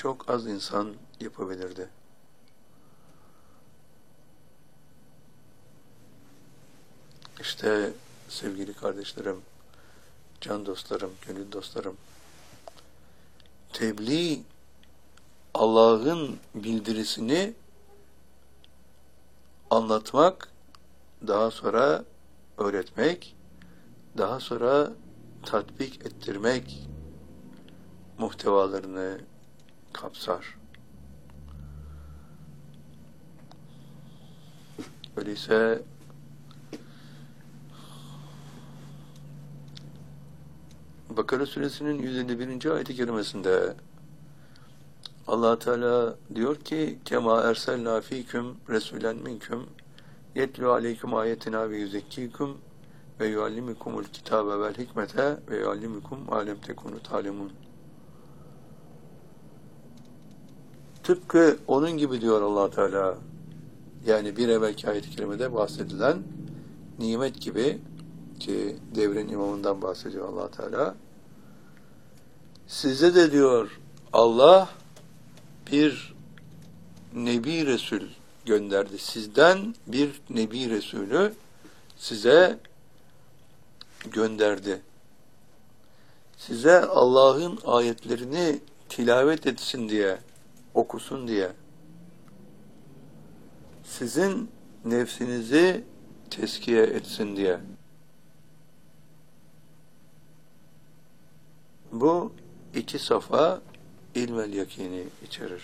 çok az insan yapabilirdi. İşte sevgili kardeşlerim, can dostlarım, gönül dostlarım, tebliğ, Allah'ın bildirisini anlatmak, daha sonra öğretmek, daha sonra tatbik ettirmek muhtevalarını kapsar. Öyleyse Bakara suresinin 151. ayet-i kerimesinde Allah Teala diyor ki: "Kema erselna fiküm resulen minküm yetlu aleyküm ayetina ve yüzekkikum ve yuallimukumul kitabe vel hikmete ve yuallimukum alem tekunu talemun." Tıpkı onun gibi diyor Allah Teala. Yani bir evvelki ayet-i kerimede bahsedilen nimet gibi, ki devrin imamından bahsediyor Allah Teala. Size de diyor Allah bir Nebi Resul gönderdi. Sizden bir Nebi Resulü size gönderdi. Size Allah'ın ayetlerini tilavet etsin diye, okusun diye. Sizin nefsinizi teskiye etsin diye. Bu iki safa ilmel yakini içerir.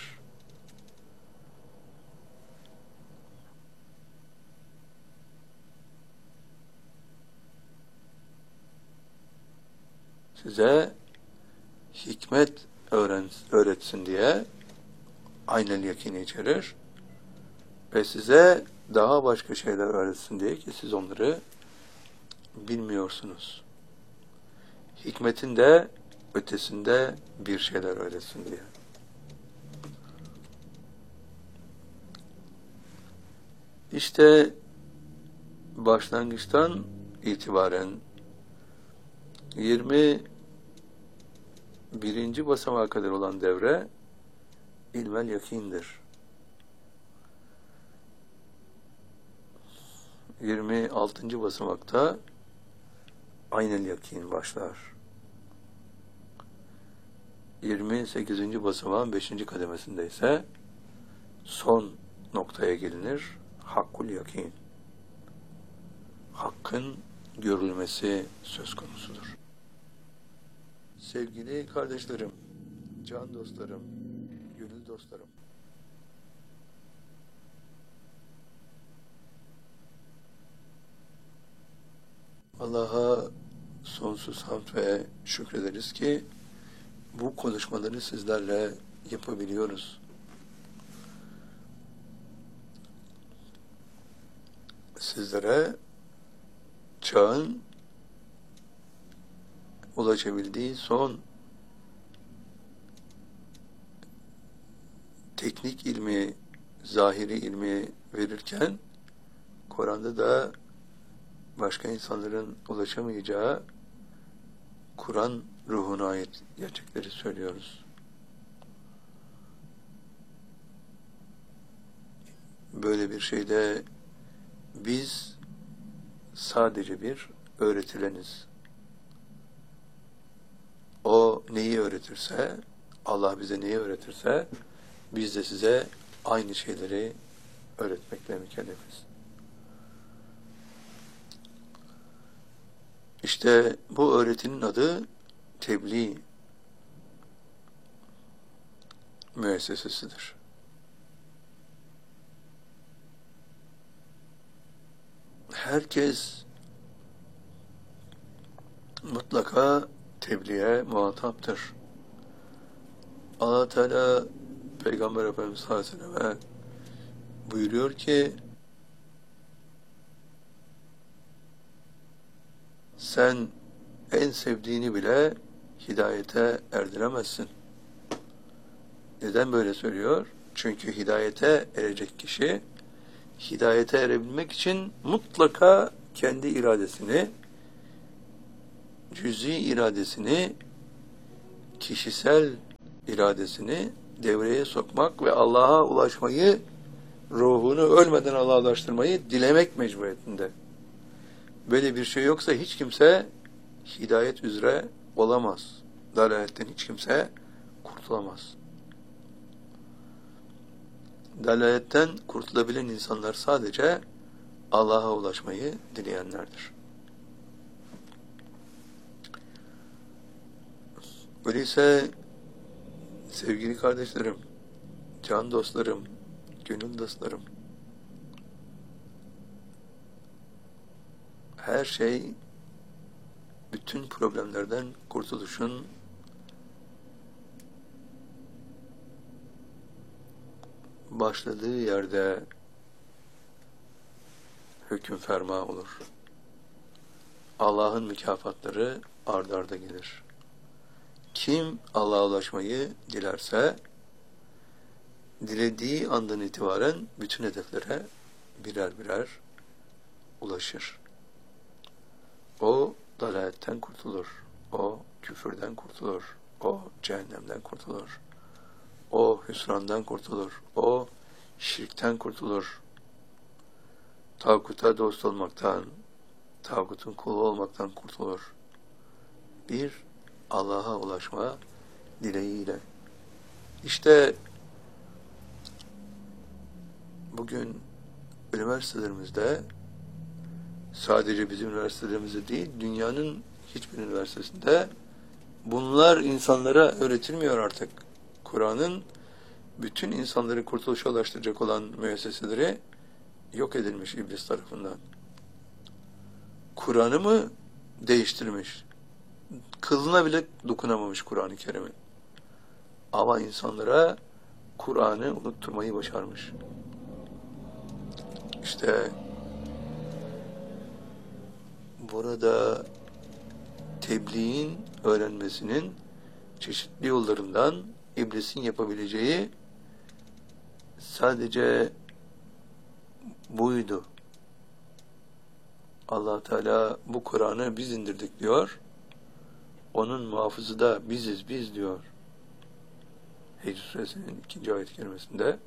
Size hikmet öğretsin diye aynel yakini içerir ve size daha başka şeyler öğretsin diye ki siz onları bilmiyorsunuz. Hikmetin de ötesinde bir şeyler öğretsin diye. İşte başlangıçtan itibaren 21. basamağa kadar olan devre ilmel yakindir. 26. basamakta aynel yakin başlar. 28. basamağın 5. kademesinde ise son noktaya gelinir. Hakkul yakin. Hakkın görülmesi söz konusudur. Sevgili kardeşlerim, can dostlarım, gönül dostlarım, Allah'a sonsuz hamd ve şükrederiz ki bu konuşmaları sizlerle yapabiliyoruz. Sizlere çağın ulaşabildiği son teknik ilmi, zahiri ilmi verirken Kur'an'da da başka insanların ulaşamayacağı Kur'an ruhuna ait gerçekleri söylüyoruz. Böyle bir şeyde biz sadece bir öğretileniz. O neyi öğretirse, Allah bize neyi öğretirse, biz de size aynı şeyleri öğretmekle mükellefiz. İşte bu öğretinin adı tebliğ müessesesidir. Herkes mutlaka tebliğe muhataptır. Allah Teala Peygamber Efendimiz sallallahu aleyhi ve selleme buyuruyor ki sen en sevdiğini bile hidayete erdiremezsin. Neden böyle söylüyor? Çünkü hidayete erecek kişi hidayete erebilmek için mutlaka kendi iradesini, cüz'i iradesini, kişisel iradesini devreye sokmak ve Allah'a ulaşmayı, ruhunu ölmeden Allah'a ulaştırmayı dilemek mecburiyetinde. Böyle bir şey yoksa hiç kimse hidayet üzere olamaz. Dalaletten hiç kimse kurtulamaz. Dalaletten kurtulabilen insanlar sadece Allah'a ulaşmayı dileyenlerdir. Öyleyse sevgili kardeşlerim, can dostlarım, gönül dostlarım, her şey bütün problemlerden kurtuluşun başladığı yerde hüküm ferma olur. Allah'ın mükafatları ard arda gelir. Kim Allah'a ulaşmayı dilerse, dilediği andan itibaren bütün hedeflere birer birer ulaşır. O dalaletten kurtulur. O küfürden kurtulur. O cehennemden kurtulur. O hüsrandan kurtulur. O şirkten kurtulur. Tağuta dost olmaktan, tağutun kulu olmaktan kurtulur. Bir Allah'a ulaşma dileğiyle. İşte bugün üniversitelerimizde, sadece bizim üniversitelerimizde değil, dünyanın hiçbir üniversitesinde bunlar insanlara öğretilmiyor artık. Kur'an'ın bütün insanları kurtuluşa ulaştıracak olan müesseseleri yok edilmiş iblis tarafından. Kur'an'ı mı değiştirmiş? Kılına bile dokunamamış Kur'an-ı Kerim'in. Ama insanlara Kur'an'ı unutturmayı başarmış. İşte burada tebliğin öğrenmesinin çeşitli yollarından iblisin yapabileceği sadece buydu. Allah Teala bu Kur'an'ı biz indirdik diyor. Onun muhafızı da biziz, biz diyor. Hicr Suresinin 2. ayet-i kerimesinde.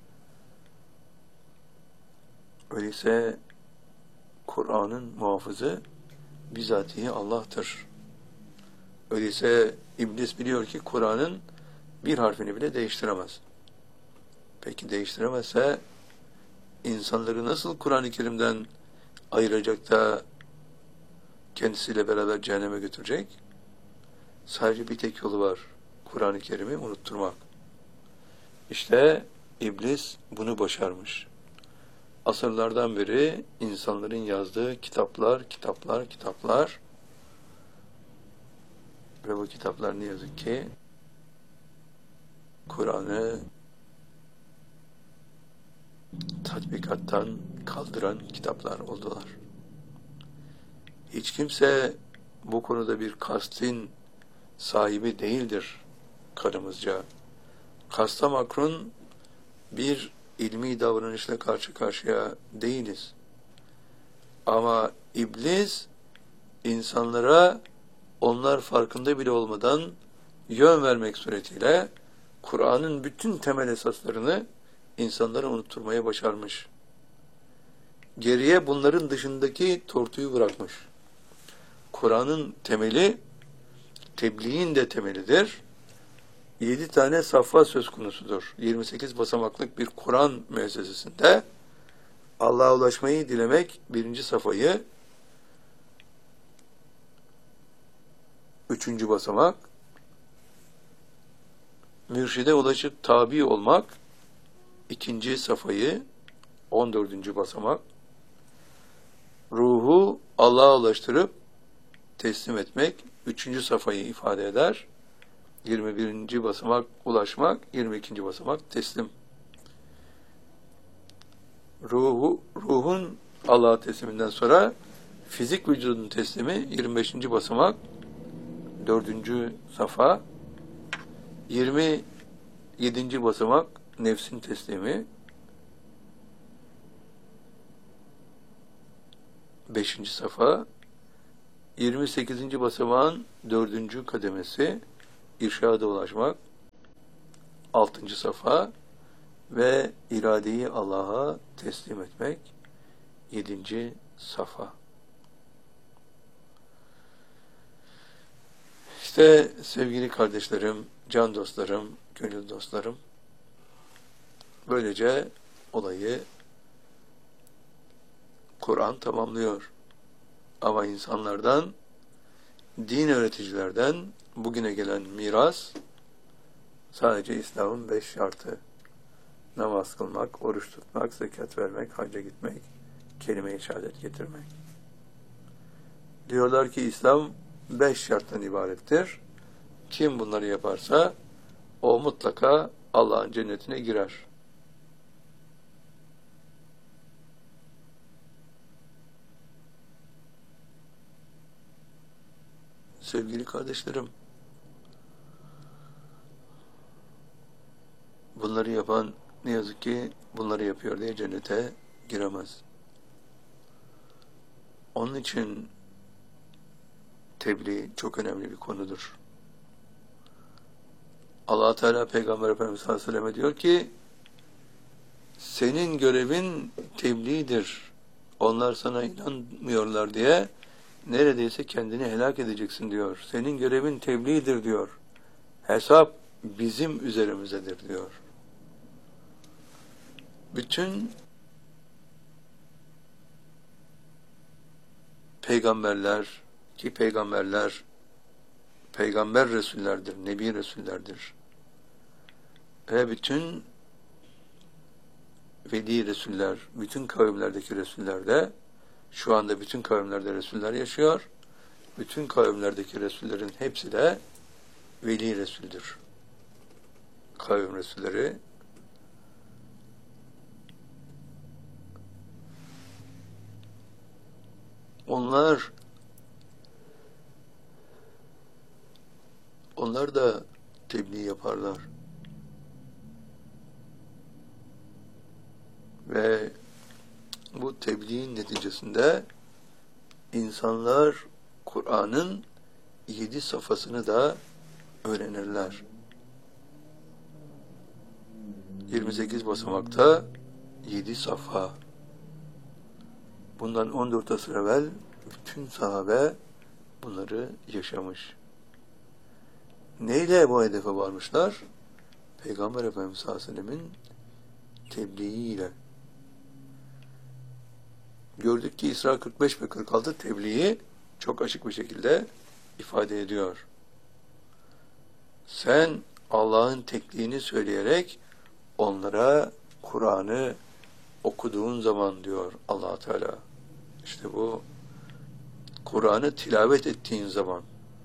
Öyleyse Kur'an'ın muhafızı bizatihi Allah'tır. Öyleyse iblis biliyor ki Kur'an'ın bir harfini bile değiştiremez. Peki değiştiremezse insanları nasıl Kur'an-ı Kerim'den ayıracak da kendisiyle beraber cehenneme götürecek? Sadece bir tek yolu var. Kur'an-ı Kerim'i unutturmak. İşte iblis bunu başarmış. Asırlardan beri insanların yazdığı kitaplar ve bu kitaplar ne yazık ki Kur'an'ı tatbikattan kaldıran kitaplar oldular. Hiç kimse bu konuda bir kastin sahibi değildir kanımızca. Kasta makrun bir ilmi davranışla karşı karşıya değiliz. Ama iblis insanlara onlar farkında bile olmadan yön vermek suretiyle Kur'an'ın bütün temel esaslarını insanlara unutturmaya başarmış. Geriye bunların dışındaki tortuyu bırakmış. Kur'an'ın temeli, tebliğin de temelidir. 7 tane safha söz konusudur. 28 basamaklık bir Kur'an müessesesinde Allah'a ulaşmayı dilemek birinci safhayı, 3. basamak, mürşide ulaşıp tabi olmak, 2. safhayı, 14. basamak, ruhu Allah'a ulaştırıp teslim etmek, 3. safhayı ifade eder. 21. basamak ulaşmak, 22. basamak teslim. Ruhun Allah'a tesliminden sonra fizik vücudun teslimi 25. basamak, 4. safa. 27. basamak nefsin teslimi, 5. safa. 28. basamağın 4. kademesi irşada ulaşmak. 6. safa ve iradeyi Allah'a teslim etmek 7. safa. İşte sevgili kardeşlerim, can dostlarım, gönül dostlarım, böylece olayı Kur'an tamamlıyor. Ama insanlardan, din öğreticilerden bugüne gelen miras sadece İslam'ın 5 şartı. Namaz kılmak, oruç tutmak, zekat vermek, hacca gitmek, kelime-i şehadet getirmek. Diyorlar ki İslam 5 şarttan ibarettir. Kim bunları yaparsa o mutlaka Allah'ın cennetine girer. Sevgili kardeşlerim, bunları yapan ne yazık ki bunları yapıyor diye cennete giremez. Onun için tebliğ çok önemli bir konudur. Allah Teala Peygamber Efendimiz sallallahu aleyhi ve selleme diyor ki senin görevin tebliğdir. Onlar sana inanmıyorlar diye neredeyse kendini helak edeceksin diyor. Senin görevin tebliğdir diyor. Hesap bizim üzerimizdedir diyor. Bütün peygamberler ki peygamberler peygamber resullerdir, nebi resullerdir. Ve bütün veli resuller, bütün kavimlerdeki resuller de şu anda bütün kavimlerde resuller yaşıyor. Bütün kavimlerdeki resullerin hepsi de veli resuldür. Kavim resulleri onlar da tebliğ yaparlar. Ve bu tebliğin neticesinde insanlar Kur'an'ın 7 safhasını da öğrenirler. 28 basamakta 7 safha. Bundan 14 asır evvel bütün sahabe bunları yaşamış. Neyle bu hedefe varmışlar? Peygamber Efendimiz sallallahu aleyhi ve sellemin tebliğiyle. Gördük ki İsra 45 ve 46 tebliği çok açık bir şekilde ifade ediyor. Sen Allah'ın tekliğini söyleyerek onlara Kur'an'ı okuduğun zaman diyor Allah Teala. İşte bu Kur'an'ı tilavet ettiğin zaman.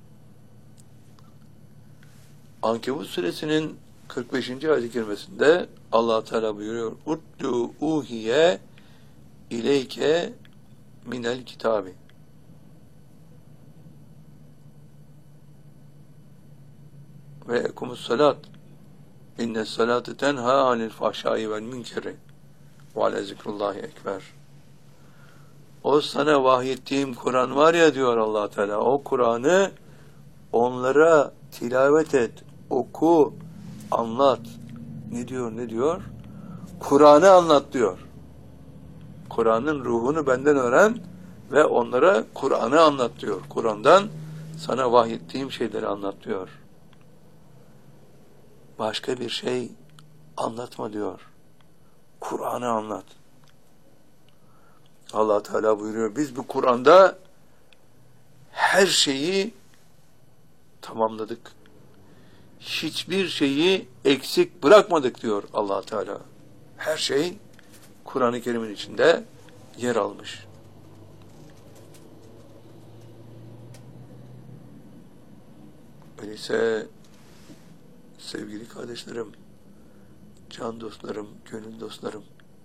Ankebut suresinin 45. ayet-i kerimesinde Allah Teala buyuruyor: "Utlu uhiye ileyke minel kitabi." Ve ekumus salat. İnnes salate tenha anil fahşai vel münkeri ve ale zikrullahi ekber. O sana vahyettiğim Kur'an var ya diyor Allah Teala. O Kur'an'ı onlara tilavet et, oku, anlat. Ne diyor? Kur'an'ı anlat diyor. Kur'an'ın ruhunu benden öğren ve onlara Kur'an'ı anlat diyor. Kur'an'dan sana vahyettiğim şeyleri anlat diyor. Başka bir şey anlatma diyor. Kur'an'ı anlat. Allah Teala buyuruyor, biz bu Kur'an'da her şeyi tamamladık. Hiçbir şeyi eksik bırakmadık diyor Allah Teala. Her şey Kur'an-ı Kerim'in içinde yer almış. Öyleyse sevgili kardeşlerim, can dostlarım, gönül dostlarım,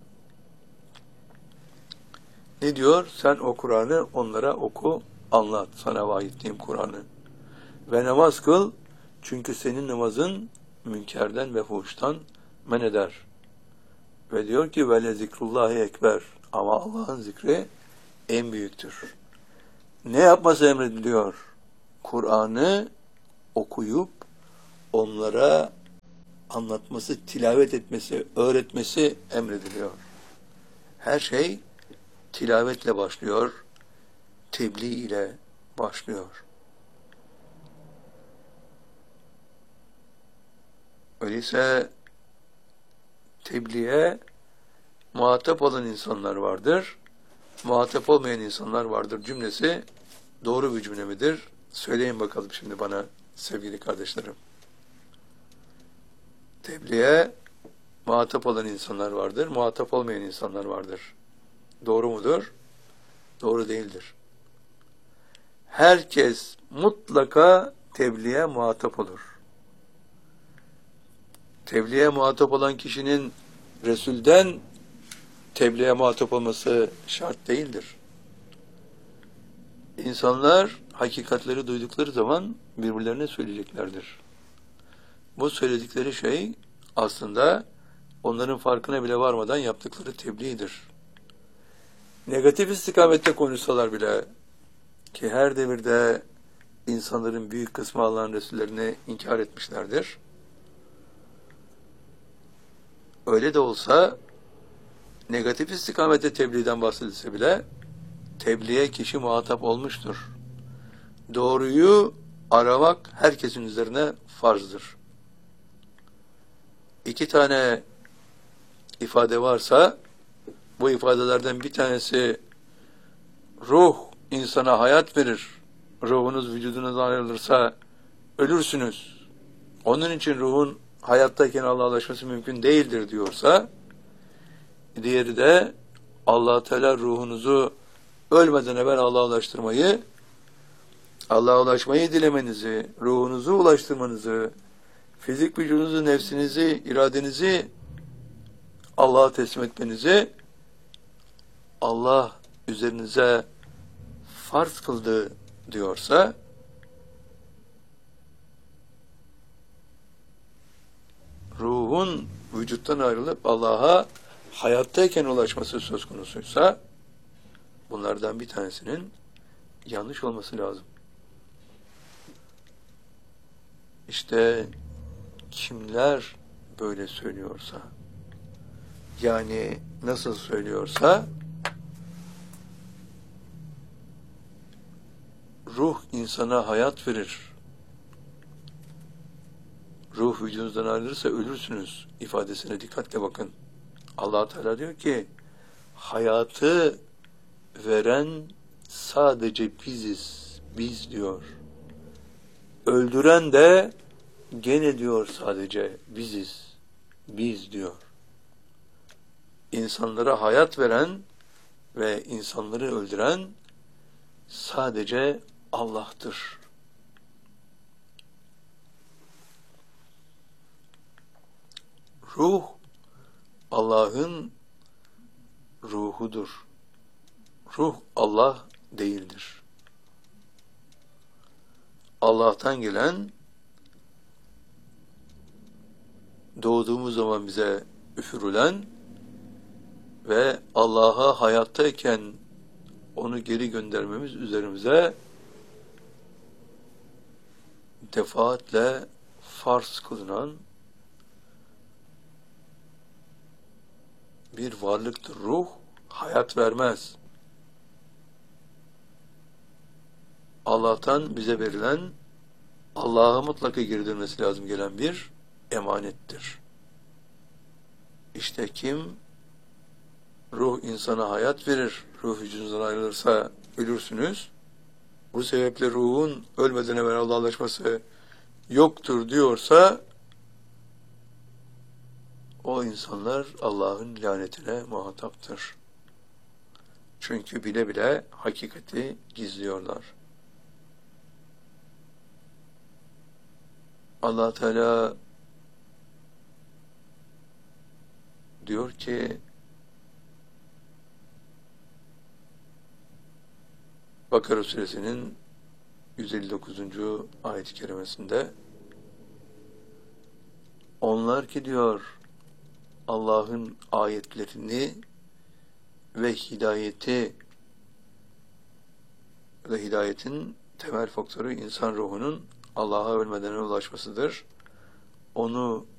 ne diyor? Sen o Kur'an'ı onlara oku, anlat. Sana vahyettiğim Kur'an'ı. Ve namaz kıl. Çünkü senin namazın münkerden ve fuhuştan men eder. Ve diyor ki ve le zikrullahi ekber. Ama Allah'ın zikri en büyüktür. Ne yapması emrediliyor? Kur'an'ı okuyup onlara anlatması, tilavet etmesi, öğretmesi emrediliyor. Her şey tilavetle başlıyor, tebliğ ile başlıyor. Öyleyse tebliğe muhatap olan insanlar vardır, muhatap olmayan insanlar vardır cümlesi doğru bir cümle midir? Söyleyin bakalım şimdi bana sevgili kardeşlerim. Tebliğe muhatap olan insanlar vardır, muhatap olmayan insanlar vardır. Doğru mudur? Doğru değildir. Herkes mutlaka tebliğe muhatap olur. Tebliğe muhatap olan kişinin Resul'den tebliğe muhatap olması şart değildir. İnsanlar hakikatleri duydukları zaman birbirlerine söyleyeceklerdir. Bu söyledikleri şey aslında onların farkına bile varmadan yaptıkları tebliğdir. Negatif istikamette konuşsalar bile, ki her devirde insanların büyük kısmı Allah'ın Resullerini inkar etmişlerdir. Öyle de olsa negatif istikamette tebliğden bahsedilse bile tebliğe kişi muhatap olmuştur. Doğruyu aramak herkesin üzerine farzdır. 2 tane ifade varsa bu ifadelerden bir tanesi ruh insana hayat verir. Ruhunuz vücudunuzdan ayrılırsa ölürsünüz. Onun için ruhun hayattayken Allah'a ulaşması mümkün değildir diyorsa, diğeri de Allah Teala ruhunuzu ölmeden evvel Allah'a ulaştırmayı, Allah'a ulaşmayı dilemenizi, ruhunuzu ulaştırmanızı, fizik vücudunuzu, nefsinizi, iradenizi Allah'a teslim etmenizi Allah üzerinize farz kıldı diyorsa, ruhun vücuttan ayrılıp Allah'a hayattayken ulaşması söz konusuysa bunlardan bir tanesinin yanlış olması lazım. İşte kimler böyle söylüyorsa, yani nasıl söylüyorsa, ruh insana hayat verir. Ruh vücudunuzdan ayrılırsa ölürsünüz ifadesine dikkatle bakın. Allah Teala diyor ki hayatı veren sadece biziz. Biz diyor. Öldüren de gene diyor sadece biziz. Biz diyor. İnsanlara hayat veren ve insanları öldüren sadece Allah'tır. Ruh Allah'ın ruhudur. Ruh Allah değildir. Allah'tan gelen, doğduğumuz zaman bize üfürülen ve Allah'a hayattayken onu geri göndermemiz üzerimize defaatle farz kılınan bir varlıktır. Ruh hayat vermez. Allah'tan bize verilen, Allah'a mutlaka geri dönmesi lazım gelen bir emanettir. İşte kim ruh insana hayat verir, ruh vücudunuzdan ayrılırsa ölürsünüz. Bu sebeple ruhun ölmeden evvel Allah'a ulaşması yoktur diyorsa o insanlar Allah'ın lanetine muhataptır. Çünkü bile bile hakikati gizliyorlar. Allah Teala diyor ki Bakara suresinin 159. ayet-i kerimesinde onlar ki diyor Allah'ın ayetlerini ve hidayeti ve hidayetin temel faktörü insan ruhunun Allah'a ölmeden ulaşmasıdır. Onu